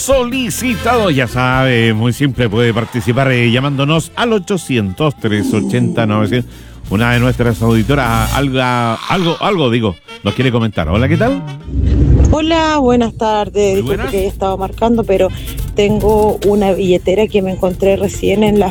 solicitado. Ya sabe, muy simple, puede participar llamándonos al 800-380-900. Una de nuestras auditoras, algo, nos quiere comentar. Hola, ¿qué tal? Hola, buenas tardes. Muy Disculpe buenas. que he estado marcando, pero tengo una billetera que me encontré recién en la